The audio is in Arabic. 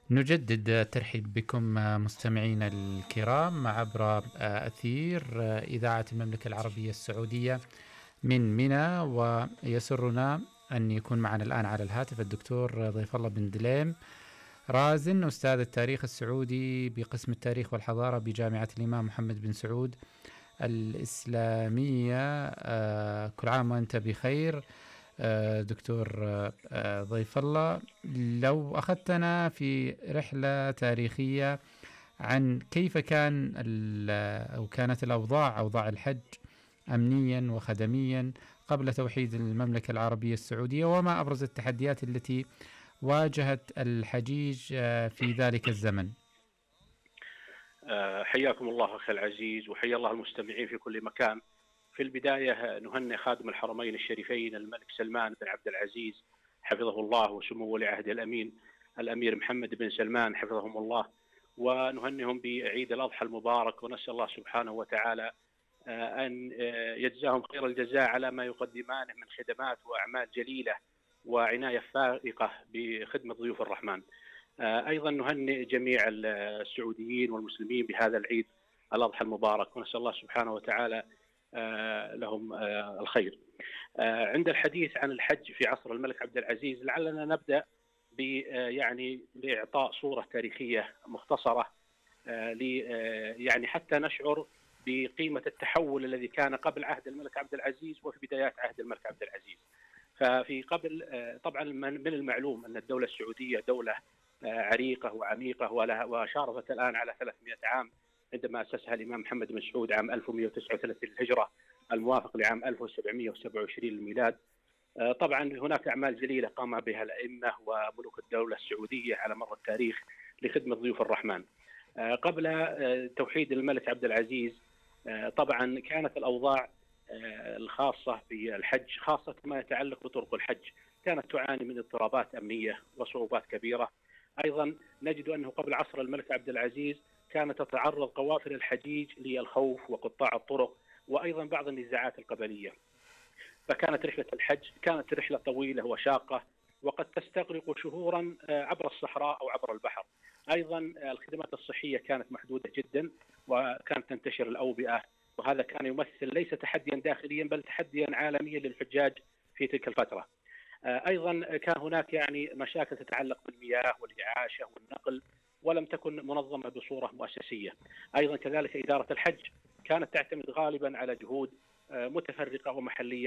نجدد الترحيب بكم مستمعينا الكرام عبر أثير إذاعة المملكة العربية السعودية من منى، ويسرنا أن يكون معنا الآن على الهاتف الدكتور ضيف الله بن دليم رازن، أستاذ التاريخ السعودي بقسم التاريخ والحضارة بجامعة الإمام محمد بن سعود الإسلامية. كل عام وأنت بخير دكتور ضيف الله. لو أخذتنا في رحلة تاريخية عن كيف كان أو كانت أوضاع الحج أمنيا وخدميا قبل توحيد المملكة العربية السعودية، وما أبرز التحديات التي واجهت الحجيج في ذلك الزمن. حياكم الله أخي العزيز، وحيا الله المستمعين في كل مكان. في البداية نهنئ خادم الحرمين الشريفين الملك سلمان بن عبد العزيز حفظه الله، وسمو ولي عهد الأمين الأمير محمد بن سلمان حفظهم الله، ونهنئهم بعيد الأضحى المبارك، ونسأل الله سبحانه وتعالى أن يجزاهم خير الجزاء على ما يقدمانه من خدمات وأعمال جليلة وعناية فائقة بخدمة ضيوف الرحمن. أيضا نهنئ جميع السعوديين والمسلمين بهذا العيد الأضحى المبارك، ونسأل الله سبحانه وتعالى لهم الخير. عند الحديث عن الحج في عصر الملك عبد العزيز، لعلنا نبدأ بإعطاء صورة تاريخية مختصرة يعني حتى نشعر بقيمة التحول الذي كان قبل عهد الملك عبد العزيز وفي بدايات عهد الملك عبد العزيز. ففي قبل طبعا من المعلوم أن الدولة السعودية دولة عريقة وعميقة وشارفت الآن على 300 عام عندما أسسها الإمام محمد بن سعود عام 1139 للهجرة الموافق لعام 1727 للميلاد. طبعا هناك أعمال جليلة قام بها الأئمة وملوك الدولة السعودية على مر التاريخ لخدمة ضيوف الرحمن. قبل توحيد الملك عبد العزيز طبعا كانت الأوضاع الخاصة بالحج، خاصة ما يتعلق بطرق الحج، كانت تعاني من اضطرابات أمنية وصعوبات كبيرة. أيضا نجد أنه قبل عصر الملك عبد العزيز كانت تتعرض قوافل الحجيج للخوف وقطاع الطرق، وأيضا بعض النزاعات القبلية. فكانت رحلة الحج كانت رحلة طويلة وشاقة، وقد تستغرق شهورا عبر الصحراء أو عبر البحر. أيضا الخدمات الصحية كانت محدودة جدا، وكانت تنتشر الأوبئة، وهذا كان يمثل ليس تحديا داخليا بل تحديا عالميا للحجاج في تلك الفترة. أيضا كان هناك مشاكل تتعلق بالمياه والإعاشة والنقل، ولم تكن منظمة بصورة مؤسسية. أيضا كذلك إدارة الحج كانت تعتمد غالبا على جهود متفرقة ومحلية